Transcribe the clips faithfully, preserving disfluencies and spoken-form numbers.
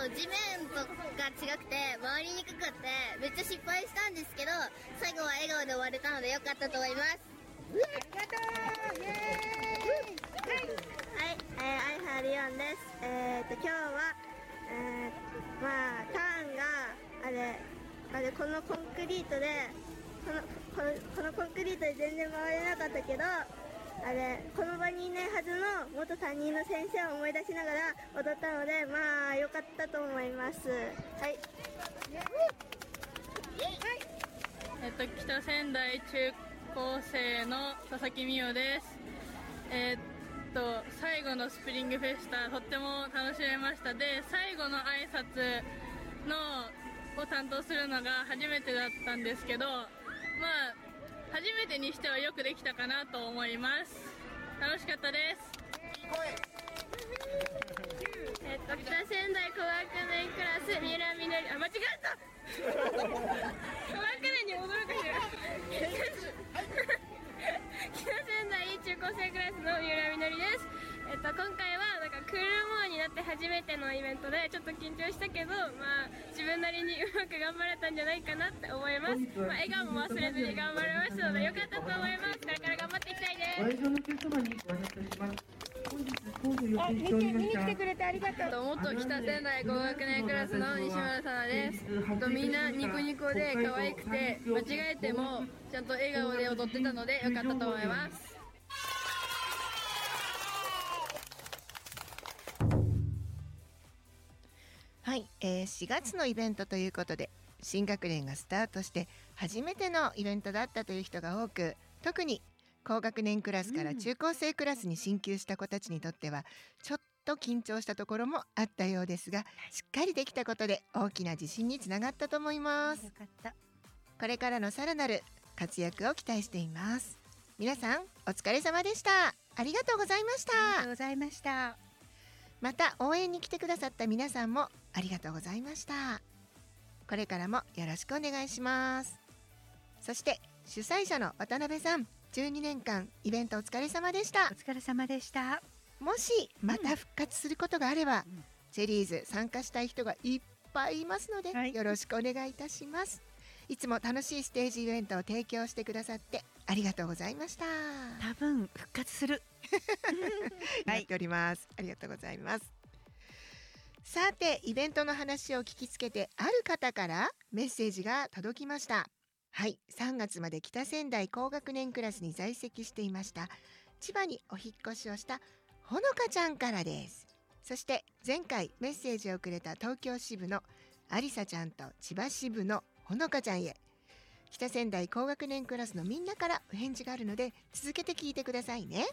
地面とが違くて回りにくくってめっちゃ失敗したんですけど、最後は笑顔で終われたので良かったと思います。 ありがとう。イエーイ。 はい、えー、アイハリオンです。えーと今日は、えー、まあターンがあれあれこのコンクリートでこのこのこのコンクリートで全然回れなかったけど、あれこの場にいないはずの元担任の先生を思い出しながら踊ったので、まあ良かったと思います。はい。 えっと北仙台中高生の佐々木美代です。えー、っと最後のスプリングフェスタとっても楽しめました。で最後の挨拶のを担当するのが初めてだったんですけど、まあ初めてにしてはよくできたかなと思います。楽しかったです。 えっと北仙台高学年クラス三浦みのり、あ間違えた高学年に戻るかしら北仙台中高生クラスの三浦みのりです。えっと今回はなんかクールモアになって初めてのイベントでちょっと緊張したけど、まあ自分なりにうまく頑張れたんじゃないかなって思います。まあ、笑顔も忘れずに頑張れましたのでよかったと思います。これから頑張っていきたいです。 会場のお客様にご挨拶します。本日講義を予あ、 定見しておりましたに来てくれてありがとう。 元北仙台高学年クラスの西村さなです。とみんなニコニコで可愛くて間違えてもちゃんと笑顔で踊ってたのでよかったと思います。 はい、えー、しがつのイベントということで新学年がスタートして初めてのイベントだったという人が多く、特に高学年クラスから中高生クラスに進級した子たちにとってはちょっと緊張したところもあったようですが、しっかりできたことで大きな自信につながったと思います。 よかった。 これからのさらなる活躍を期待しています。皆さんお疲れ様でした。ありがとうございましありがとうた。 ございました。 また応援に来てくださった皆さんもありがとうございました。これからもよろしくお願いします。そして主催者の渡辺さん、じゅうにねんかんイベントお疲れ様でした。 お疲れ様でした。 もしまた復活することがあれば、 うん、 チェリーズ参加したい人がいっぱいいますので、 はい、 よろしくお願いいたします。いつも楽しいステージイベントを提供してくださってありがとうございました。 多分復活するやっております、はい、ありがとうございます。さてイベントの話を聞きつけてある方からメッセージが届きました。はい、さんがつまで北仙台高学年クラスに在籍していました千葉にお引っ越しをしたほのかちゃんからです。そして前回メッセージをくれた東京支部のありさちゃんと千葉支部のほのかちゃんへ、北仙台高学年クラスのみんなからお返事があるので続けて聞いてくださいね。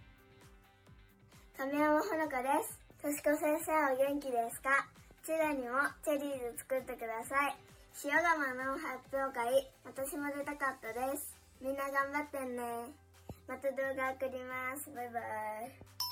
亀山ほのかです。としこ先生お元気ですか？千葉にもチェリーズ作ってください。塩釜の発表会、私も出たかったです。みんな頑張ってね。また動画送ります。バイバイ。